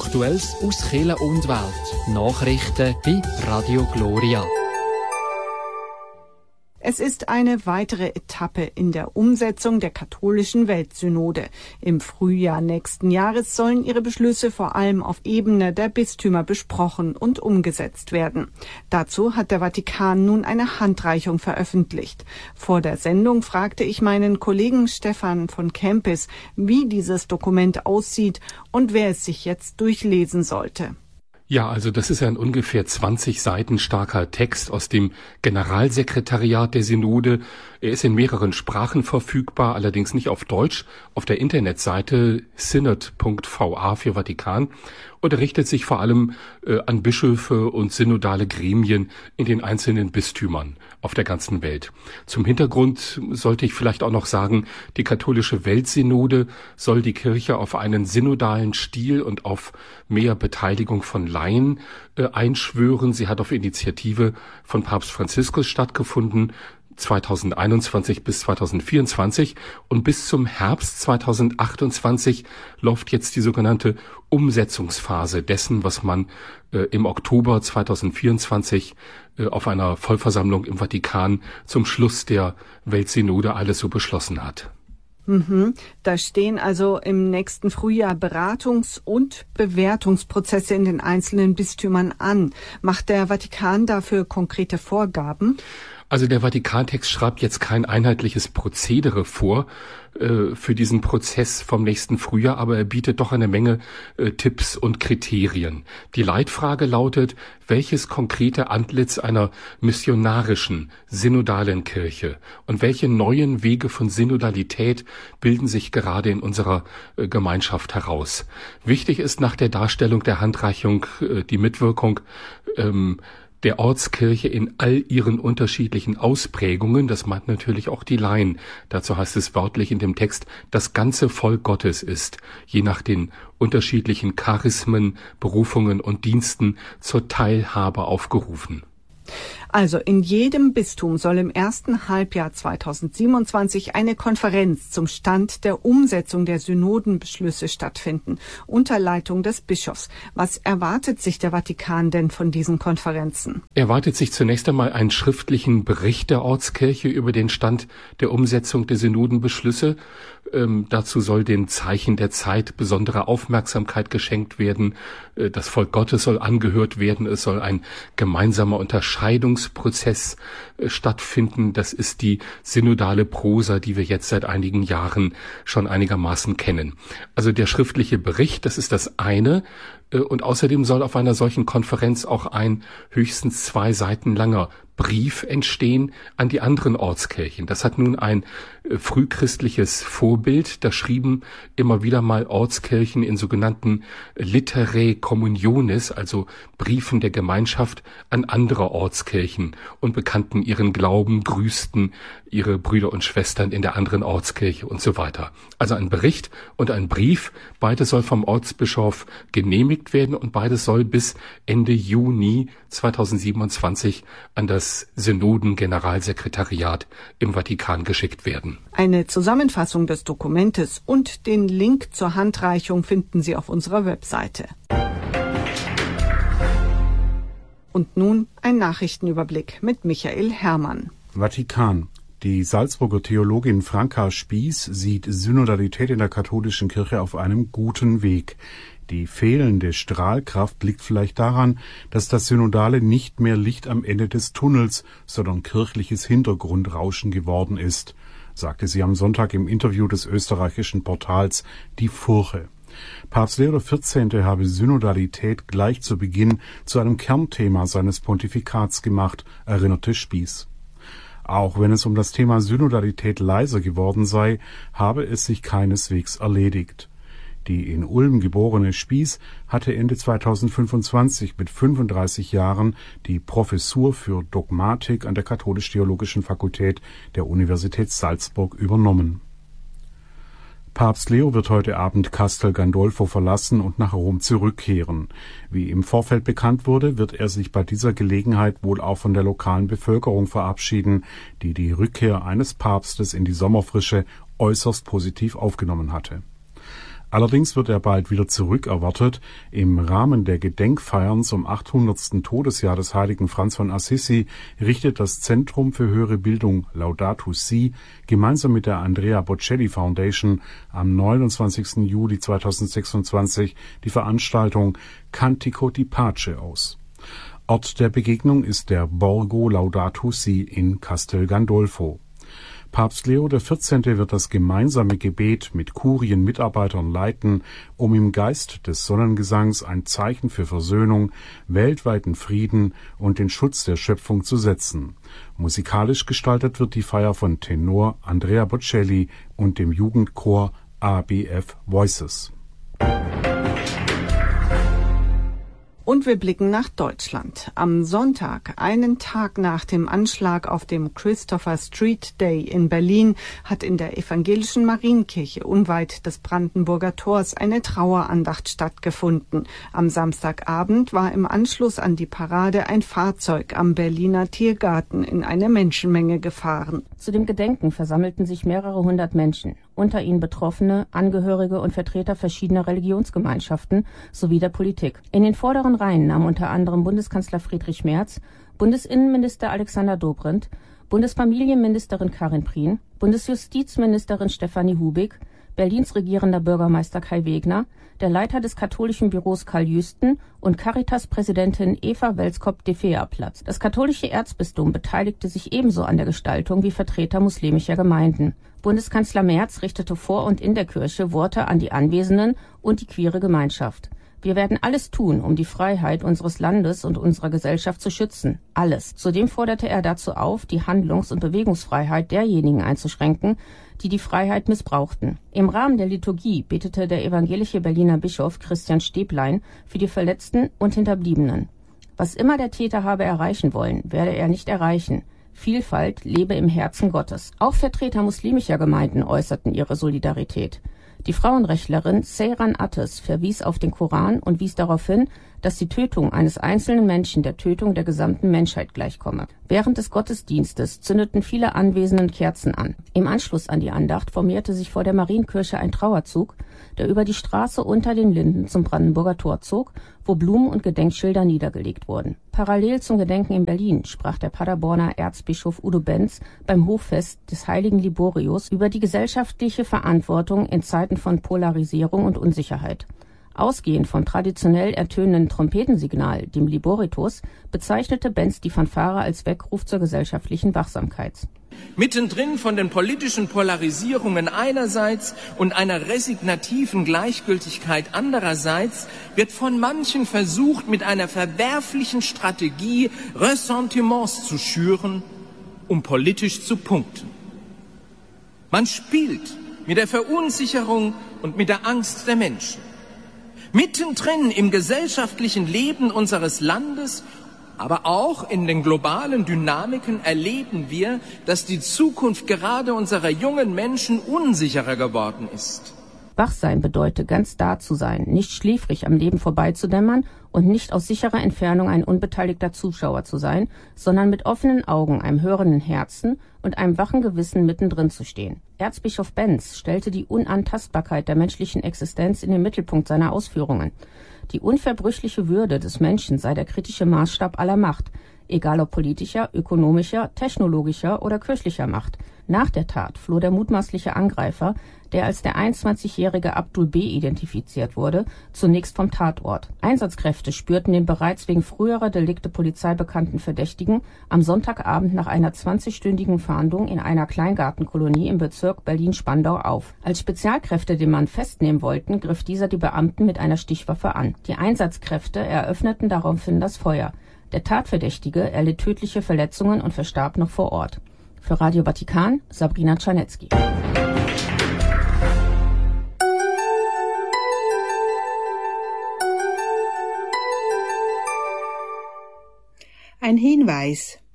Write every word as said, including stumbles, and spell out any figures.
Aktuelles aus Kirche und Welt. Nachrichten bei Radio Gloria. Es ist eine weitere Etappe in der Umsetzung der katholischen Weltsynode. Im Frühjahr nächsten Jahres sollen ihre Beschlüsse vor allem auf Ebene der Bistümer besprochen und umgesetzt werden. Dazu hat der Vatikan nun eine Handreichung veröffentlicht. Vor der Sendung fragte ich meinen Kollegen Stefan von Kempis, wie dieses Dokument aussieht und wer es sich jetzt durchlesen sollte. Ja, also das ist ein ungefähr zwanzig Seiten starker Text aus dem Generalsekretariat der Synode. Er ist in mehreren Sprachen verfügbar, allerdings nicht auf Deutsch, auf der Internetseite synod punkt v a für Vatikan, und er richtet sich vor allem äh, an Bischöfe und synodale Gremien in den einzelnen Bistümern auf der ganzen Welt. Zum Hintergrund sollte ich vielleicht auch noch sagen, die katholische Weltsynode soll die Kirche auf einen synodalen Stil und auf mehr Beteiligung von Laien äh, einschwören. Sie hat auf Initiative von Papst Franziskus stattgefunden, zweitausendeinundzwanzig bis zweitausendvierundzwanzig, und bis zum Herbst zweitausendachtundzwanzig läuft jetzt die sogenannte Umsetzungsphase dessen, was man äh, im Oktober zweitausendvierundzwanzig äh, auf einer Vollversammlung im Vatikan zum Schluss der Weltsynode alles so beschlossen hat. Mhm. Da stehen also im nächsten Frühjahr Beratungs- und Bewertungsprozesse in den einzelnen Bistümern an. Macht der Vatikan dafür konkrete Vorgaben? Also der Vatikantext schreibt jetzt kein einheitliches Prozedere vor äh, für diesen Prozess vom nächsten Frühjahr, aber er bietet doch eine Menge äh, Tipps und Kriterien. Die Leitfrage lautet, welches konkrete Antlitz einer missionarischen, synodalen Kirche und welche neuen Wege von Synodalität bilden sich gerade in unserer äh, Gemeinschaft heraus. Wichtig ist nach der Darstellung der Handreichung äh, die Mitwirkung ähm, der Ortskirche in all ihren unterschiedlichen Ausprägungen. Das meint natürlich auch die Laien. Dazu heißt es wörtlich in dem Text, das ganze Volk Gottes ist, je nach den unterschiedlichen Charismen, Berufungen und Diensten, zur Teilhabe aufgerufen. Also in jedem Bistum soll im ersten Halbjahr zweitausendsiebenundzwanzig eine Konferenz zum Stand der Umsetzung der Synodenbeschlüsse stattfinden, unter Leitung des Bischofs. Was erwartet sich der Vatikan denn von diesen Konferenzen? Erwartet sich zunächst einmal einen schriftlichen Bericht der Ortskirche über den Stand der Umsetzung der Synodenbeschlüsse. Ähm, dazu soll den Zeichen der Zeit besondere Aufmerksamkeit geschenkt werden. Äh, das Volk Gottes soll angehört werden. Es soll ein gemeinsamer Unterscheidungsprozess äh, stattfinden. Das ist die synodale Prosa, die wir jetzt seit einigen Jahren schon einigermaßen kennen. Also der schriftliche Bericht, das ist das eine. Äh, und außerdem soll auf einer solchen Konferenz auch ein höchstens zwei Seiten langer Brief entstehen an die anderen Ortskirchen. Das hat nun ein äh, frühchristliches Vorbild. Da schrieben immer wieder mal Ortskirchen in sogenannten Literae Communionis, also Briefen der Gemeinschaft, an andere Ortskirchen und bekannten ihren Glauben, grüßten ihre Brüder und Schwestern in der anderen Ortskirche und so weiter. Also ein Bericht und ein Brief, beides soll vom Ortsbischof genehmigt werden und beides soll bis Ende Juni zweitausendsiebenundzwanzig an das Synoden-Generalsekretariat im Vatikan geschickt werden. Eine Zusammenfassung des Dokumentes und den Link zur Handreichung finden Sie auf unserer Webseite. Und nun ein Nachrichtenüberblick mit Michael Herrmann. Vatikan. Die Salzburger Theologin Franka Spieß sieht Synodalität in der katholischen Kirche auf einem guten Weg. Die fehlende Strahlkraft liegt vielleicht daran, dass das Synodale nicht mehr Licht am Ende des Tunnels, sondern kirchliches Hintergrundrauschen geworden ist, sagte sie am Sonntag im Interview des österreichischen Portals Die Furche. Papst Leo der vierzehnte habe Synodalität gleich zu Beginn zu einem Kernthema seines Pontifikats gemacht, erinnerte Spieß. Auch wenn es um das Thema Synodalität leiser geworden sei, habe es sich keineswegs erledigt. Die in Ulm geborene Spieß hatte Ende zweitausendfünfundzwanzig mit fünfunddreißig Jahren die Professur für Dogmatik an der Katholisch-Theologischen Fakultät der Universität Salzburg übernommen. Papst Leo wird heute Abend Castel Gandolfo verlassen und nach Rom zurückkehren. Wie im Vorfeld bekannt wurde, wird er sich bei dieser Gelegenheit wohl auch von der lokalen Bevölkerung verabschieden, die die Rückkehr eines Papstes in die Sommerfrische äußerst positiv aufgenommen hatte. Allerdings wird er bald wieder zurückerwartet. Im Rahmen der Gedenkfeiern zum achthundertsten Todesjahr des heiligen Franz von Assisi richtet das Zentrum für höhere Bildung Laudato Si gemeinsam mit der Andrea Bocelli Foundation am neunundzwanzigsten Juli zweitausendsechsundzwanzig die Veranstaltung Cantico di Pace aus. Ort der Begegnung ist der Borgo Laudato Si in Castel Gandolfo. Papst Leo der vierzehnte wird das gemeinsame Gebet mit Kurienmitarbeitern leiten, um im Geist des Sonnengesangs ein Zeichen für Versöhnung, weltweiten Frieden und den Schutz der Schöpfung zu setzen. Musikalisch gestaltet wird die Feier von Tenor Andrea Bocelli und dem Jugendchor A B F Voices. Und wir blicken nach Deutschland. Am Sonntag, einen Tag nach dem Anschlag auf dem Christopher Street Day in Berlin, hat in der evangelischen Marienkirche unweit des Brandenburger Tors eine Trauerandacht stattgefunden. Am Samstagabend war im Anschluss an die Parade ein Fahrzeug am Berliner Tiergarten in eine Menschenmenge gefahren. Zu dem Gedenken versammelten sich mehrere hundert Menschen, unter ihnen Betroffene, Angehörige und Vertreter verschiedener Religionsgemeinschaften sowie der Politik. In den vorderen Reihen nahmen unter anderem Bundeskanzler Friedrich Merz, Bundesinnenminister Alexander Dobrindt, Bundesfamilienministerin Karin Prien, Bundesjustizministerin Stefanie Hubig, Berlins regierender Bürgermeister Kai Wegner, der Leiter des katholischen Büros Karl Jüsten und Caritas-Präsidentin Eva Welskop-de Fea Platz. Das katholische Erzbistum beteiligte sich ebenso an der Gestaltung wie Vertreter muslimischer Gemeinden. Bundeskanzler Merz richtete vor und in der Kirche Worte an die Anwesenden und die queere Gemeinschaft. Wir werden alles tun, um die Freiheit unseres Landes und unserer Gesellschaft zu schützen. Alles. Zudem forderte er dazu auf, die Handlungs- und Bewegungsfreiheit derjenigen einzuschränken, die die Freiheit missbrauchten. Im Rahmen der Liturgie betete der evangelische Berliner Bischof Christian Stäblein für die Verletzten und Hinterbliebenen. Was immer der Täter habe erreichen wollen, werde er nicht erreichen. Vielfalt lebe im Herzen Gottes. Auch Vertreter muslimischer Gemeinden äußerten ihre Solidarität. Die Frauenrechtlerin Seyran Attes verwies auf den Koran und wies darauf hin, dass die Tötung eines einzelnen Menschen der Tötung der gesamten Menschheit gleichkomme. Während des Gottesdienstes zündeten viele Anwesenden Kerzen an. Im Anschluss an die Andacht formierte sich vor der Marienkirche ein Trauerzug, der über die Straße unter den Linden zum Brandenburger Tor zog, wo Blumen und Gedenkschilder niedergelegt wurden. Parallel zum Gedenken in Berlin sprach der Paderborner Erzbischof Udo Benz beim Hochfest des heiligen Liborius über die gesellschaftliche Verantwortung in Zeiten von Polarisierung und Unsicherheit. Ausgehend vom traditionell ertönenden Trompetensignal, dem Liboritus, bezeichnete Benz die Fanfare als Weckruf zur gesellschaftlichen Wachsamkeit. Mittendrin von den politischen Polarisierungen einerseits und einer resignativen Gleichgültigkeit andererseits wird von manchen versucht, mit einer verwerflichen Strategie Ressentiments zu schüren, um politisch zu punkten. Man spielt mit der Verunsicherung und mit der Angst der Menschen. Mittendrin im gesellschaftlichen Leben unseres Landes, aber auch in den globalen Dynamiken erleben wir, dass die Zukunft gerade unserer jungen Menschen unsicherer geworden ist. Wachsein bedeutet, ganz da zu sein, nicht schläfrig am Leben vorbeizudämmern und nicht aus sicherer Entfernung ein unbeteiligter Zuschauer zu sein, sondern mit offenen Augen, einem hörenden Herzen und einem wachen Gewissen mittendrin zu stehen. Erzbischof Benz stellte die Unantastbarkeit der menschlichen Existenz in den Mittelpunkt seiner Ausführungen. Die unverbrüchliche Würde des Menschen sei der kritische Maßstab aller Macht, egal ob politischer, ökonomischer, technologischer oder kirchlicher Macht. Nach der Tat floh der mutmaßliche Angreifer, der als der einundzwanzigjährige Abdul B. identifiziert wurde, zunächst vom Tatort. Einsatzkräfte spürten den bereits wegen früherer Delikte Polizei bekannten Verdächtigen am Sonntagabend nach einer zwanzigstündigen Fahndung in einer Kleingartenkolonie im Bezirk Berlin-Spandau auf. Als Spezialkräfte den Mann festnehmen wollten, griff dieser die Beamten mit einer Stichwaffe an. Die Einsatzkräfte eröffneten daraufhin das Feuer. Der Tatverdächtige erlitt tödliche Verletzungen und verstarb noch vor Ort. Für Radio Vatikan, Sabrina Czarnecki. Ein Hinweis.